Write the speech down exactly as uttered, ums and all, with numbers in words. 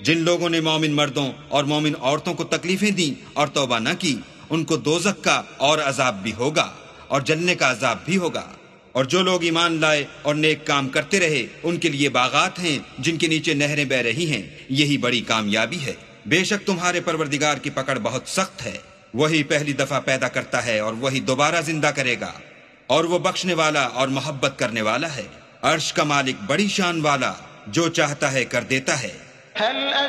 जिन लोगों ने मोमिन मर्दों और मोमिन औरतों को तकलीफें दी और तौबा न की, उनको दोज़ख का और अजाब भी होगा और जलने का अजाब भी होगा। और जो लोग ईमान लाए और नेक काम करते रहे, उनके लिए बागात हैं जिनके नीचे नहरें बह रही हैं। यही बड़ी कामयाबी है। बेशक तुम्हारे परवरदिगार की पकड़ बहुत सख्त है। वही पहली दफा पैदा करता है और वही दोबारा जिंदा करेगा, और वो बख्शने वाला और मोहब्बत करने वाला है। अर्श का मालिक बड़ी शान वाला, जो चाहता है कर देता है।